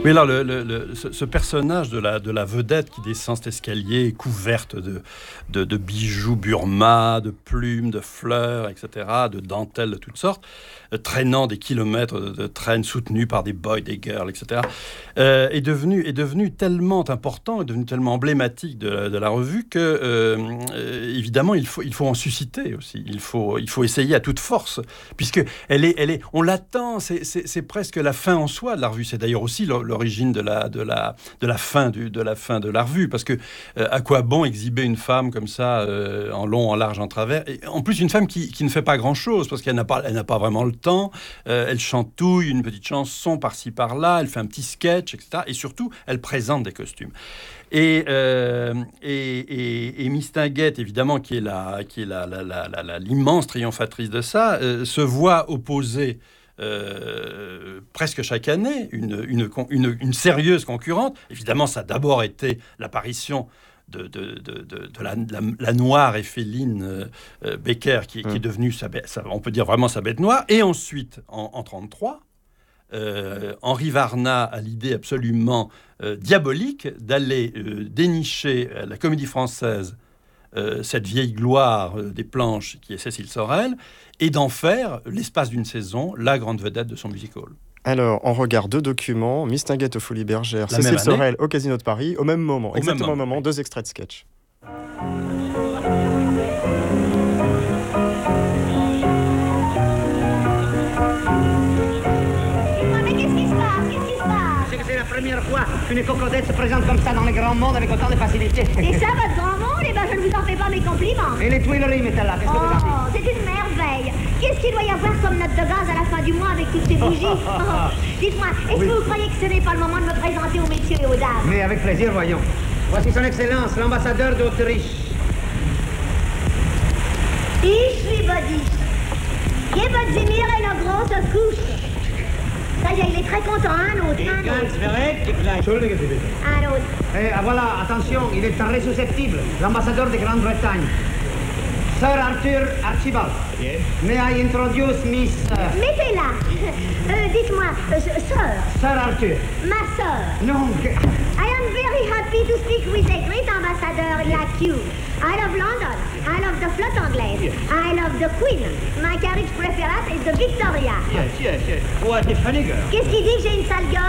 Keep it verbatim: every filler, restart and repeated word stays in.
Oui, alors le, le, le, ce, ce personnage de la, de la vedette qui descend cet escalier couverte de, de, de bijoux Burma, de plumes, de fleurs, et cetera, de dentelles de toutes sortes, euh, traînant des kilomètres de, de traîne soutenue par des boys, des girls, et cetera, euh, est, devenu, est devenu tellement important, est devenu tellement emblématique de la, de la revue que, euh, euh, évidemment, il faut, il faut en susciter aussi. Il faut, il faut essayer à toute force, puisque elle est, elle est, on l'attend, c'est, c'est, c'est presque la fin en soi de la revue. C'est d'ailleurs aussi le, l'origine de la, de, la, de, la fin du, de la fin de la revue, parce que euh, à quoi bon exhiber une femme comme ça, euh, en long, en large, en travers, et en plus une femme qui, qui ne fait pas grand-chose, parce qu'elle n'a pas, elle n'a pas vraiment le temps, euh, elle chantouille une petite chanson par-ci par-là, elle fait un petit sketch, et cetera, et surtout, elle présente des costumes. Et, euh, et, et, et Mistinguett, évidemment, qui est, la, qui est la, la, la, la, la, l'immense triomphatrice de ça, euh, se voit opposer Euh, presque chaque année une, une, une, une sérieuse concurrente. Évidemment, ça a d'abord été l'apparition de, de, de, de, de la, la, la noire et féline euh, Becker, qui, qui est devenue, sa, sa, on peut dire vraiment sa bête noire. Et ensuite, en, en trente-trois, euh, Henri Varna a l'idée absolument euh, diabolique d'aller euh, dénicher à la Comédie Française Euh, cette vieille gloire euh, des planches qui est Cécile Sorel, et d'en faire, l'espace d'une saison, la grande vedette de son musical. Alors, on regarde deux documents, Mistinguett aux Folies Bergères, la Cécile Sorel au Casino de Paris, au même moment, au exactement même moment, au moment, deux extraits de sketch. Première fois qu'une cocodette se présente comme ça dans le grand monde avec autant de facilité. Et ça, votre grand monde, eh ben, je ne vous en fais pas mes compliments. Et les Tuileries, mettez-là, qu'est-ce que vous en dites? Oh, c'est une merveille. Qu'est-ce qu'il doit y avoir comme note de gaz à la fin du mois avec toutes ces bougies? Oh, dites-moi, est-ce oui. que vous croyez que ce n'est pas le moment de me présenter aux messieurs et aux dames? Mais avec plaisir, voyons. Voici son Excellence, l'ambassadeur d'Autriche. Ich liebe dich. Gebt mir eine große Couche. Ça y est, il est très content, un autre, un autre. Un autre. Eh, voilà, attention, il est très susceptible. L'ambassadeur de Grande-Bretagne. Sir Arthur Archibald. Yes. May I introduce Miss... Uh... Mettez-la. Euh, dites-moi, euh, sœur. Sir Arthur. Ma sœur. Non. I am very happy to speak with a great ambassador like you. I love London. I love the flotte anglaise. Yes. I love the Queen. My carriage préférée est de Victoria. Yes, yes, yes. What a funny girl. Qu'est-ce qu'il dit que j'ai une sale gueule?